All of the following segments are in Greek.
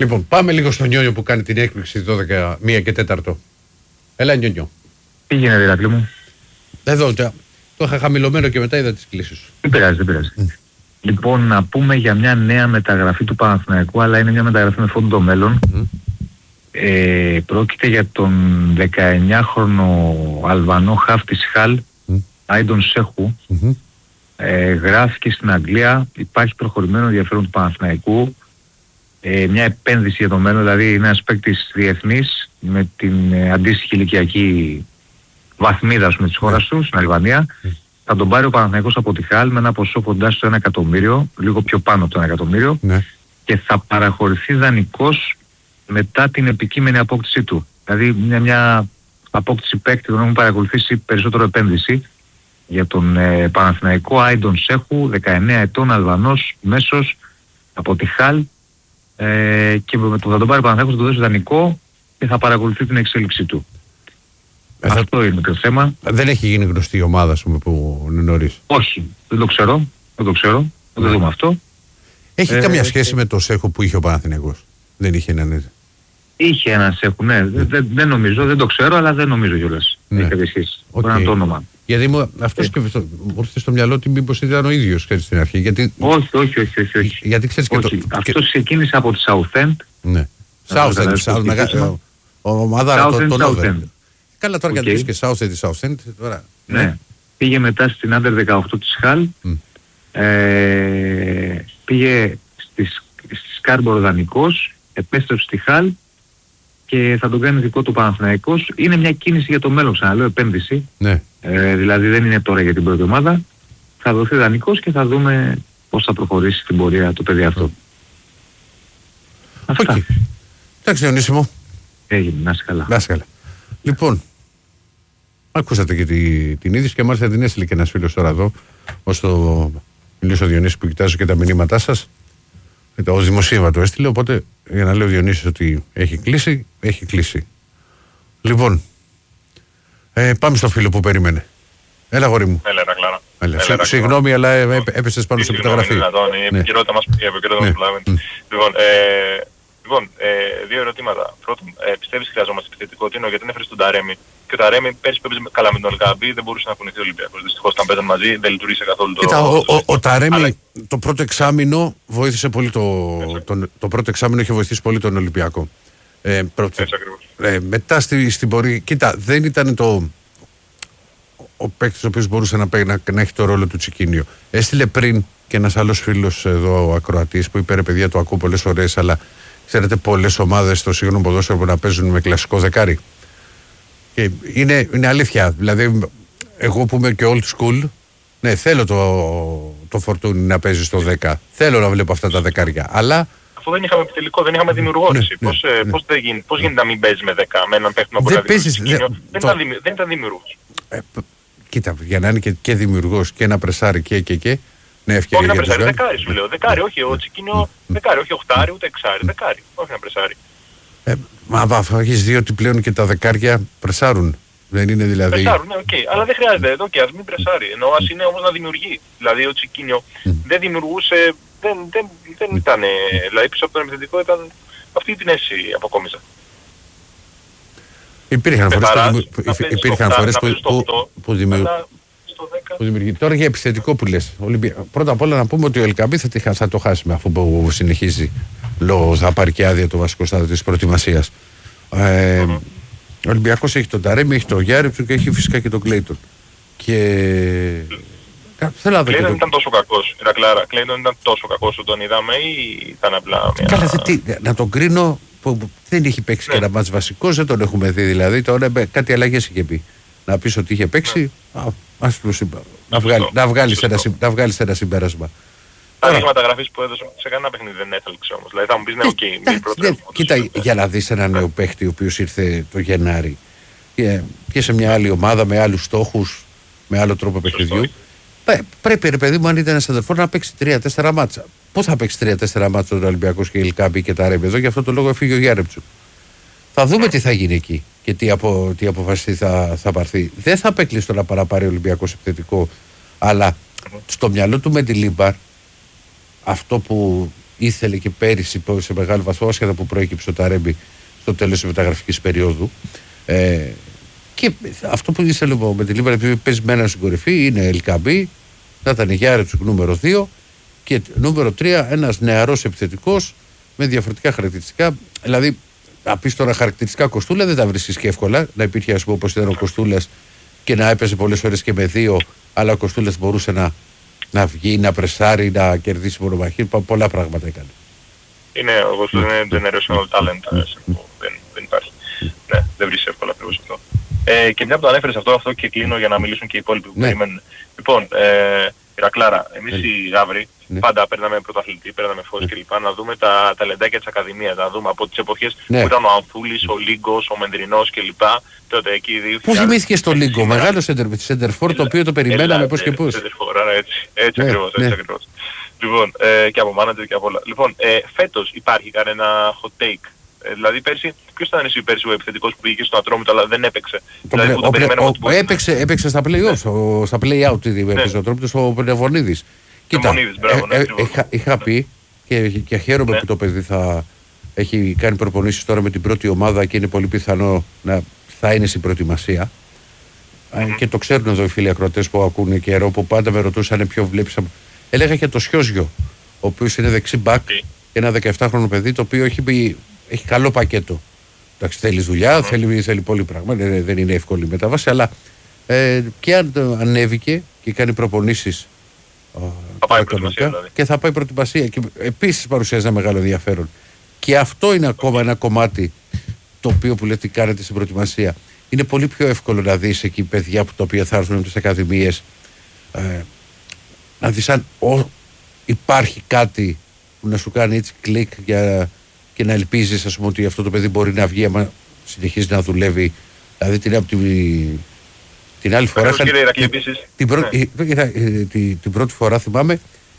Λοιπόν, πάμε λίγο στο Νιόνιο που κάνει την έκπληξη 12, 1 και 4. Έλα, Νιόνιο. Πήγαινε, Ηρακλή μου. Εδώ, το είχα χαμηλωμένο και μετά είδα τις κλήσεις σου. Δεν πειράζει. Λοιπόν, να πούμε για μια νέα μεταγραφή του Παναθηναϊκού, αλλά είναι μια μεταγραφή με φόντο το μέλλον. Πρόκειται για τον 19χρονο Αλβανό χαφ της Χαλ, Άιντον Σέχου. Γράφηκε στην Αγγλία, υπάρχει προχωρημένο ενδιαφέρον του Παναθηναϊκού. Μια επένδυση για το μέλλον, δηλαδή είναι ένας παίκτης διεθνής με την αντίστοιχη ηλικιακή βαθμίδα της χώρας του, στην Αλβανία. Θα τον πάρει ο Παναθηναϊκός από τη Χαλ με ένα ποσό κοντά στο 1 εκατομμύριο, λίγο πιο πάνω από το 1 εκατομμύριο, και θα παραχωρηθεί δανεικός μετά την επικείμενη απόκτησή του. Δηλαδή μια απόκτηση παίκτη, τον έχουν παρακολουθήσει περισσότερο επένδυση για τον Παναθηναϊκό. Άιντον Σέχου, 19 ετών, Αλβανός, μέσος, από τη Χαλ, και θα τον πάρει ο Παναθηναϊκός, θα τον δώσει δανεικό και θα παρακολουθεί την εξέλιξή του. Αυτό είναι το θέμα. Δεν έχει γίνει γνωστή η ομάδα, ας πούμε, που είναι νωρίς. Όχι, δεν το ξέρω. Θα το δούμε αυτό. Έχει καμία σχέση με το Σέχου που είχε ο Παναθηναϊκός? Δεν είχε έναν έτσι? Είχε έναν Σέχου, ναι. Δεν νομίζω, δεν το ξέρω, αλλά δεν νομίζω κιόλας. Έχει κάποια σχέση. Μπορεί να είναι το όνομα. Γιατί αυτός και μου ήρθε στο μυαλό ότι μήπως ήταν ο ίδιος στην αρχή. Γιατί... Όχι. Γιατί ξέρεις και το... Αυτός ξεκίνησε από τη Southend. Ναι. Southend, ομάδα των Over. Καλά, τώρα γιατί και Southend τώρα. Ναι. Πήγε μετά στην Under 18 της Χαλ. Πήγε στη Σκάρμπορο δανεικός, επέστρεψε στη Χαλ και θα τον κάνει δικό του Παναθηναϊκός. Είναι μια κίνηση για το μέλλον, ξαναλέω, επένδυση. Ναι. Δηλαδή δεν είναι τώρα για την πρώτη ομάδα. Θα δοθεί δανεικός και θα δούμε πώς θα προχωρήσει στην πορεία το παιδί αυτό. Αυτά. Εντάξει, Διονύση. Έγινε, να είσαι καλά. Λοιπόν, ακούσατε και την είδηση και μάλιστα την έστειλε και ένας φίλος τώρα εδώ, όσο μιλήσω ο Διονύσης που κοιτάζω και τα μηνύματά σας. Ως δημοσίευμα το έστειλε, οπότε για να λέω ο Διονύσης ότι έχει κλείσει. Λοιπόν, πάμε στο φίλο που περίμενε. Έλα, γόρι μου. Έλα, συγγνώμη, αλλά έπεσες πάνω στην επιταγραφή. Η επικαιρότητα μας προλάβαινε. Λοιπόν, δύο ερωτήματα. Πρώτον, πιστεύεις χρειαζόμαστε επιθετικό Τίνο, γιατί έφερε τον Ταρέμι? Και ο Ταρέμι πέρσι που έπαιζε καλά με τον Ολυμπιακό δεν μπορούσε να κουνηθεί ο Ολυμπιακός. Δυστυχώς όταν παίζαν μαζί δεν λειτουργήσε καθόλου. Κοίτα, ο Ταρέμι το πρώτο εξάμηνο βοήθησε πολύ το πρώτο εξάμηνο είχε βοηθήσει πολύ τον Ολυμπιακό. Έτσι ακριβώς. Μετά στην πορεία, κοίτα, δεν ήταν ο παίκτης ο οποίος μπορούσε να έχει το ρόλο του Τσικίνιο. Έστειλε πριν και ένας άλλος φίλος εδώ, ο ακροατής, που είπε: ρε παιδιά, το ακούω πολλές φορές, αλλά ξέρετε, πολλές ομάδες στο σύγχρονο ποδόσφαιρο που να παίζουν με κλασικό δεκάρι. Και είναι αλήθεια. Δηλαδή, εγώ που είμαι και old school, ναι, θέλω το Φορτούνι να παίζει στο 10. Θέλω να βλέπω αυτά τα δεκάρια. Αλλά. Αφού δεν είχαμε επιτελικό, δεν είχαμε δημιουργό. Πώς γίνεται να μην παίζει με 10 με έναν παίχτη που μπορεί να δημιουργήσει? Δεν ήταν δημιουργός. Κοίτα, για να είναι και δημιουργός και να πρεσάρει και. Ναι, όχι να πρεσάρει, δεκάρι σου λέω. Δεκάρι, όχι ο Τσικίνιο, δεκάρι, όχι οχτάρι, ούτε εξάρι, δεκάρι, όχι να πρεσάρει. Μα έχεις δει ότι πλέον και τα δεκάρια πρεσάρουν. Δεν είναι δηλαδή. Πρεσάρουν, ναι, αλλά δεν χρειάζεται, ας μην πρεσάρει. Ενώ ας είναι όμως να δημιουργεί. Δηλαδή ο Τσικίνιο δεν δημιουργούσε, δεν ήταν, δηλαδή πίσω από τον επιθετικό ήταν αυτή την αίσθηση αποκόμισα. Υπήρχαν φορές που δημιουργεί. Τώρα για επιθετικό που λες, πρώτα απ' όλα να πούμε ότι ο Ελκαμπή θα το χάσει με αφού που συνεχίζει λόγω θα πάρει και άδεια το βασικό στάδιο της προετοιμασίας. Ο Ολυμπιακός έχει τον Ταρέμι, έχει τον Γιάρεψου και έχει φυσικά και τον Κλέιτον. Κλέιτον ήταν τόσο κακός, Κλέιτον ήταν τόσο κακός που τον είδαμε ή ήταν απλά μια... Καλά, να τον κρίνω που δεν έχει παίξει και ένα μάτς βασικός, δεν τον έχουμε δει δηλαδή, τώρα κάτι αλλαγές είχε πει. Να πεις ότι είχε παίξει, να βγάλεις ένα συμπέρασμα. Τα δείγματα γραφής που έδωσε σε κανένα παιχνίδι δεν έθελξε όμως. Δηλαδή θα μου πεις ναι, κοίτα, για να δεις ένα νέο παίχτη ο οποίος ήρθε το Γενάρη και σε μια άλλη ομάδα με άλλους στόχους, με άλλο τρόπο παιχνιδιού, πρέπει ρε παιδί μου, αν ήταν ένας αδερφός, να παίξει 3-4 μάτσα. Πού θα παίξει 3-4 μάτσα ο Ολυμπιακός και η Ελκάμπη και τα Ρέμπη εδώ? Γι' αυτό το λόγο έφυγε ο Γιάρεψου. Θα δούμε τι θα γίνει εκεί και τι αποφασιστεί θα πάρθει. Δεν θα απέκλειστο να παραπάρει ο Ολυμπιακός επιθετικό, αλλά στο μυαλό του με τη Λίμπαρ αυτό που ήθελε και πέρυσι σε μεγάλο βαθμό, άσχετα που προέκυψε ο Ταρέμπι στο τέλος της μεταγραφικής περίοδου. Και αυτό που ήθελε με τη Λίβερπουλ, επειδή παίζει με έναν στην κορυφή, είναι Ελκαμπή, να ήταν Γιάρετσουκ νούμερο 2 και νούμερο 3 ένας νεαρός επιθετικός με διαφορετικά χαρακτηριστικά. Δηλαδή, να πεις τώρα χαρακτηριστικά Κοστούλα δεν τα βρίσκεις και εύκολα. Να υπήρχε, ας πούμε, όπως ήταν ο Κοστούλας και να έπαιζε πολλές ώρες και με 2, αλλά ο Κοστούλας μπορούσε να βγει, να πρεσάρει, να κερδίσει μονομαχία. Πολλά πράγματα έκανε. Είναι ο Κοστούλας, είναι generational talent. Δεν υπάρχει. Ναι, δεν βρίσκεις εύκολα ακριβώς αυτό. Και μια που το ανέφερες αυτό και κλείνω για να μιλήσουν και οι υπόλοιποι που περιμένουν. Λοιπόν, Ηρακλάρα, εμείς οι Γαύροι πάντα παίρναμε πρωταθλητή, παίρναμε φως κλπ. Να δούμε τα ταλεντάκια της Ακαδημίας, να δούμε από τις εποχές που ήταν ο Ανθούλης, ο Λίγκος, ο Μεντρινός κλπ. Τότε εκεί 2000. Πού θυμήθηκε στο Λίγκο, μεγάλο σεντερφόρ το οποίο το περιμέναμε πώς και πώς. Έτσι ακριβώς. Λοιπόν, και από manager και από όλα. Λοιπόν, φέτος υπάρχει κανένα hot take? Δηλαδή πέρσι, ποιος ήταν εσύ πέρσι ο επιθετικός που πήγε στο Ατρόμητο αλλά δεν έπαιξε? Έπαιξε στα play-off, στα play-out έπαιζε ο Ατρόμητος, ο Πνευμονίδης. Κοίτα, είχα πει και χαίρομαι που το παιδί έχει κάνει προπονήσεις τώρα με την πρώτη ομάδα και είναι πολύ πιθανό να θα είναι στην προετοιμασία. Και το ξέρουν εδώ οι φίλοι ακροατές που ακούνε καιρό, που πάντα με ρωτούσαν ποιο βλέπεις. Έλεγα και το Σιόζιο, ο οποίος είναι δεξί μπακ, ένα 17χρονο παιδί το οποίο έχει καλό πακέτο. Εντάξει, θέλει δουλειά, θέλει πολύ πράγμα, δεν είναι εύκολη η μετάβαση, αλλά και αν ανέβηκε και κάνει προπονήσεις θα πάει προετοιμασία, δηλαδή. Και θα πάει προετοιμασία και επίσης παρουσιάζει ένα μεγάλο ενδιαφέρον. Και αυτό είναι ακόμα ένα κομμάτι το οποίο που λέτε κάνετε στην προετοιμασία. Είναι πολύ πιο εύκολο να δεις εκεί παιδιά που τα οποία θα έρθουν από τις ακαδημίες, να δεις αν υπάρχει κάτι που να σου κάνει έτσι κλικ και να ελπίζεις, ας πούμε, ότι αυτό το παιδί μπορεί να βγει άμα συνεχίζει να δουλεύει. Δηλαδή την άλλη φορά την πρώτη φορά θυμάμαι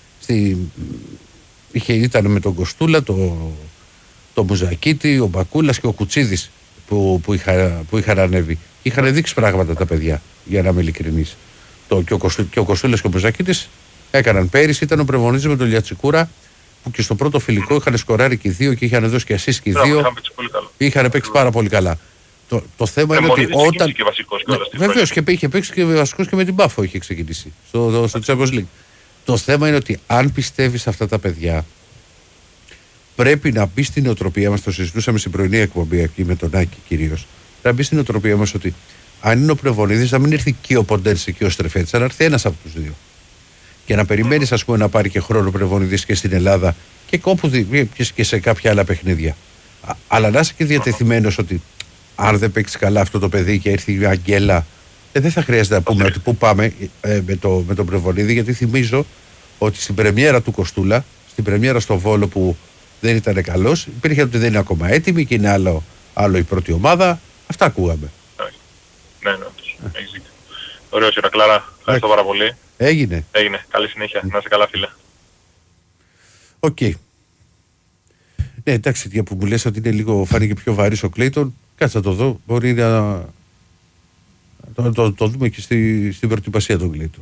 ήταν με τον Κοστούλα, το Μουζακίτη, ο Μπακούλας και ο Κουτσίδης που είχαν ανέβει. Είχαν δείξει πράγματα τα παιδιά, για να είμαι ειλικρινής. Και ο Κοστούλας και ο Μουζακίτης έκαναν πέρυσι, ήταν ο Πρεβονίδης με τον Λιατσικούρα που και στο πρώτο φιλικό είχαν σκοράρει και οι δύο και είχαν δώσει και assist και οι δύο. Είχαν παίξει πάρα πολύ καλά. Το θέμα είναι ότι όταν. Βεβαίως και είχε παίξει και βασικός και με την Πάφο είχε ξεκινήσει στο Champions League. Το θέμα είναι ότι αν πιστεύεις σε αυτά τα παιδιά, πρέπει να μπει στην νοοτροπία μας. Το συζητούσαμε στην πρωινή εκπομπή εκεί με τον Άκη κυρίως. Να μπει στην νοοτροπία μας ότι αν είναι ο Πρεβονίδης, να μην έρθει και ο Ποντένσε και ο Στρεφέτης, να έρθει ένας από τους δύο. Και να περιμένεις, ας πούμε, να πάρει και χρόνο Πρεβονίδης και στην Ελλάδα και κόπου και σε κάποια άλλα παιχνίδια. Αλλά να είσαι και διατεθειμένος ότι αν δεν παίξει καλά αυτό το παιδί και έρθει η Αγγέλα, δεν θα χρειάζεται να πούμε ότι πού πάμε με τον Πρεβονίδη, γιατί θυμίζω ότι στην πρεμιέρα του Κοστούλα, στην πρεμιέρα στο Βόλο που δεν ήταν καλός, υπήρχε ότι δεν είναι ακόμα έτοιμη και είναι άλλο η πρώτη ομάδα. Αυτά ακούγαμε. Ναι, έχεις δίκιο. Ωραίος Ηρακλάρα, ευχαριστώ πάρα πολύ. Έγινε. Καλή συνέχεια. Να είσαι καλά, φίλε. Οκ. Ναι, εντάξει, για που μου λες ότι είναι λίγο, φάνηκε πιο βαρύς ο Κλέιτον, κάτσε να το δω. Μπορεί να το δούμε και στην προετοιμασία των Κλέιτον.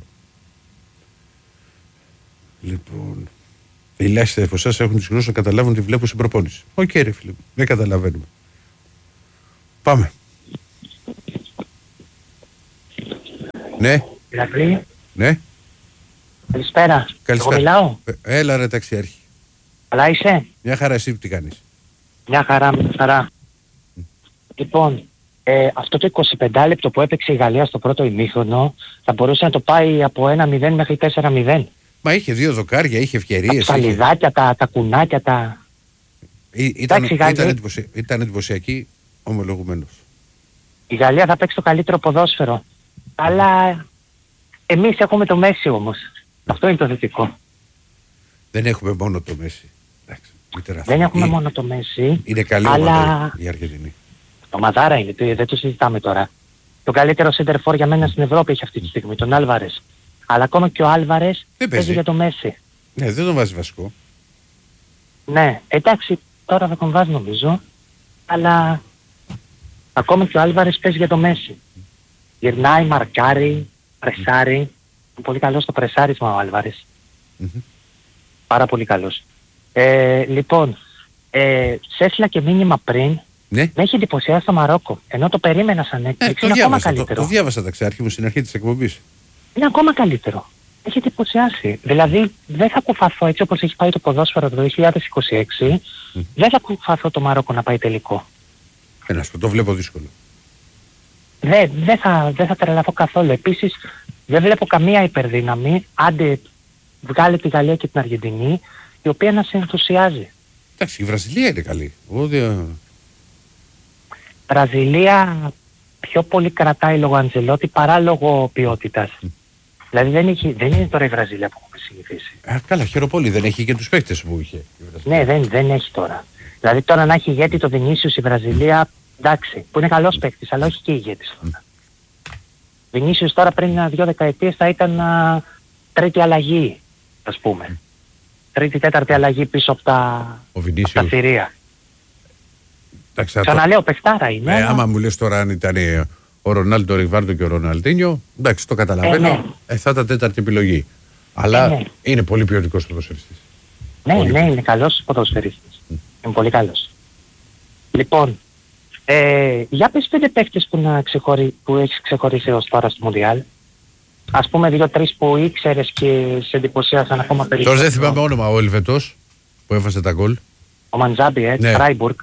Λοιπόν, οι ελάχιστοι από εσάς έχουν τις γνώσεις να καταλάβουν ότι βλέπουν στην προπόνηση. Οκ, ρε φίλε, δεν καταλαβαίνουμε. Πάμε. Ναι. Ναι. Καλησπέρα. Εγώ μιλάω. Έλα ρε ταξιάρχη. Καλά είσαι? Μια χαρά, εσύ τι κάνεις? Μια χαρά. Λοιπόν, αυτό το 25 λεπτό που έπαιξε η Γαλλία στο πρώτο ημίχρονο θα μπορούσε να το πάει από 1-0 μέχρι 4-0. Μα είχε δύο δοκάρια, είχε ευκαιρίες. Τα λιδάκια, τα κουνάκια, Ήταν εντυπωσιακή ομολογουμένως. Η Γαλλία θα παίξει το καλύτερο ποδόσφαιρο. Αλλά εμείς έχουμε το Μέση όμως. Αυτό είναι το θετικό. Δεν έχουμε μόνο το Μέση. Δεν έχουμε μόνο το Μέση. Είναι καλή ομάδα η Αργεντινή. Το Μαδάρα είναι, δεν το συζητάμε τώρα. Το καλύτερο center for για μένα στην Ευρώπη έχει αυτή τη στιγμή, τον Άλβαρες. Αλλά ακόμα και ο Άλβαρες παίζει για το Μέση. Ναι, δεν τον βάζει βασικό. Ναι, εντάξει, τώρα θα τον βάζει νομίζω. Αλλά ακόμα και ο Άλβαρες παίζει για το Μέση. Γυρνάει, μαρκάρει, πρεσάρει. Είναι πολύ καλός στο πρεσάρισμα ο Άλβαρες. Πάρα πολύ καλός. Λοιπόν, σε έστειλα και μήνυμα πριν. Ναι. Με έχει εντυπωσιάσει το Μαρόκο. Ενώ το περίμενα σαν έκπληξη. Είναι ακόμα καλύτερο. Το διάβασα ταξιάρχη μου στην αρχή της εκπομπής. Είναι ακόμα καλύτερο. Έχει εντυπωσιάσει. Δηλαδή δεν θα κουφαθώ έτσι όπως έχει πάει το ποδόσφαιρο το 2026. Δεν θα κουφαθώ το Μαρόκο να πάει τελικό. Το βλέπω δύσκολο. Δεν θα τρελαθώ καθόλου. Επίσης δεν βλέπω καμία υπερδύναμη. Άντε βγάλε τη Γαλλία και την Αργεντινή, η οποία να σε ενθουσιάζει. Εντάξει, η Βραζιλία είναι καλή. Βραζιλία πιο πολύ κρατάει λόγω Αντζελότη παρά λόγω ποιότητας. Δηλαδή δεν είναι τώρα η Βραζιλία που έχουμε συνηθίσει. Καλά, χαίρομαι, δεν έχει και τους παίκτες που είχε. Ναι, δεν έχει τώρα. Δηλαδή τώρα να έχει ηγέτη το Βινίσιους η Βραζιλία, εντάξει, που είναι καλός παίκτης, αλλά όχι και ηγέτης. Βινίσιους τώρα πριν 2 δεκαετίες θα ήταν τρίτη αλλαγή, ας πούμε. Τρίτη-τέταρτη αλλαγή πίσω από τα θηρία. Ξαναλέω, παιχτάρα είναι. Άμα μου λες τώρα αν ήταν ο Ρονάλντο, ο Ριβάρντο και ο Ροναλντίνιο, εντάξει, το καταλαβαίνω, θα ήταν τέταρτη επιλογή. Αλλά είναι πολύ ποιοτικός ποδοσφαιριστής. Ναι, είναι καλός ποδοσφαιριστής. Είναι πολύ καλός. Λοιπόν, για πες 5 παίκτες που έχεις ξεχωρίσει ως τώρα στο Μουντιάλ. Ας πούμε 2-3 που ήξερες και σε εντυπωσίασαν ακόμα περισσότερο. Τώρα δεν θυμάμαι όνομα, ο Ελβετός που έβασε τα γκολ. Ο Μαντζάμπι, Φράιμπουργκ.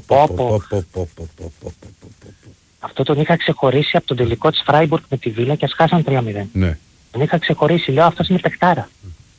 Αυτό τον είχα ξεχωρίσει από τον τελικό της Φράιμπουργκ με τη Βίλα και ας χάσαν 3-0. Ναι. Τον είχα ξεχωρίσει, λέω αυτός είναι παιχτάρα.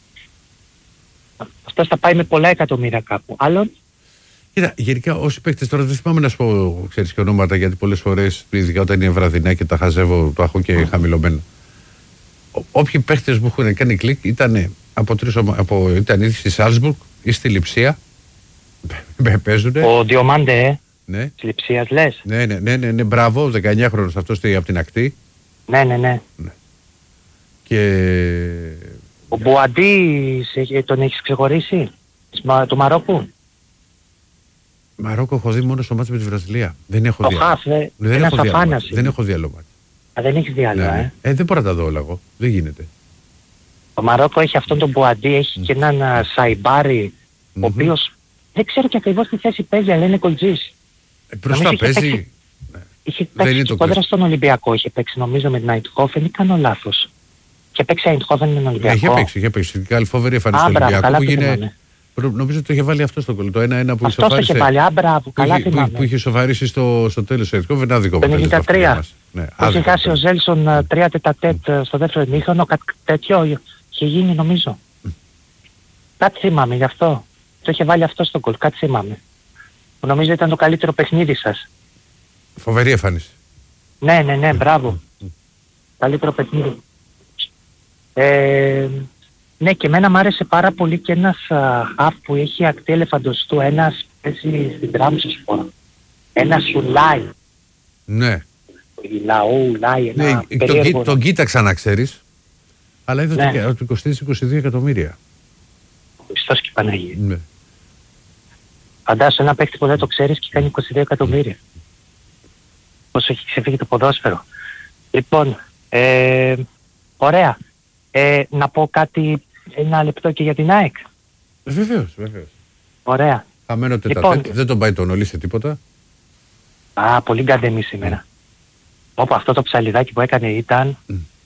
Αυτός θα πάει με πολλά εκατομμύρια κάπου. Άλλον. Κοίτα, γενικά όσοι παίκτες τώρα δεν θυμάμαι να σου πω, ξέρεις και ονόματα, γιατί πολλές φορές, ειδικά όταν είναι βραδινά και τα χαζεύω, το έχω και χαμηλωμένο. Όποιοι παίκτες μου έχουν κάνει κλικ ήταν ήταν ήδη στη Σάλσμπουργκ ή στη Λειψία. Παίζουνε. Ο Διομάντε, ναι. Της Λειψίας λες. Ναι, μπράβο, 19χρονος αυτός από την ακτή. Ναι. Και... Ο Μπουαντί τον έχεις ξεχωρίσει, του Μαρόκου. Μαρόκο έχω δει μόνο στο μάτι με τη Βραζιλία. Δεν έχω δει. Δεν έχω δει άλλο μάτι. Δεν έχεις δει άλλο, ναι. Δεν μπορώ να τα δω όλα εγώ. Δεν γίνεται. Το Μαρόκο έχει αυτόν τον Μπουαντί, έχει και έναν Σαϊμπάρι, ο οποίος δεν ξέρω και ακριβώς τι θέση παίζει, αλλά είναι κολτζής. Μπροστά παίζει. Είχε παίξει κόντρα στον Ολυμπιακό, είχε παίξει νομίζω με την Αιτχόφεν ή κάνω λάθος. Και παίξει Αιτχόφεν με τον Ολυμπιακό. Είχε παίξει. Την καλή φοβερή εμφάνιση του Ολυμπιακού που γίνεται. Νομίζω ότι το είχε βάλει αυτό στο κολλή. Το 1-1 που αυτό είχε βάλει. Που είχε σοβαρήσει στο τέλος. Ένα δικό το 93. Που είχε χάσει ο Ζέλσον 3 τετατέτ στο δεύτερο ημίχρονο. Κάτι τέτοιο είχε γίνει νομίζω. Κάτι θυμάμαι γι' αυτό. Το είχε βάλει αυτό στο κολλ. Κάτι θυμάμαι. Που νομίζω ήταν το καλύτερο παιχνίδι σας. Φοβερή εμφάνιση. Ναι, μπράβο. Καλύτερο παιχνίδι. Ναι, και εμένα μου άρεσε πάρα πολύ και ένας χαφ που έχει ακτή ελεφαντοστού, ένας παίζει στην Τραμσοσπορ. Ένας Ουλάι. Ναι. Ουλάι, ένα περίεργο. Τον κοίταξα να ξέρεις, αλλά είδα ότι κοστίζει 22 εκατομμύρια. Χριστός και Παναγία. Ναι. Φαντάσου ένα παίκτη που δεν το ξέρεις και κάνει 22 εκατομμύρια. Πόσο έχει ξεφύγει το ποδόσφαιρο. Λοιπόν, ωραία. Να πω κάτι, ένα λεπτό και για την ΑΕΚ. Βεβαίως. Ωραία. Χαμένο τετατέτ, δεν τον πάει τον Ολί σε τίποτα. Πολύ γκαντεμή σήμερα. Όπου αυτό το ψαλιδάκι που έκανε ήταν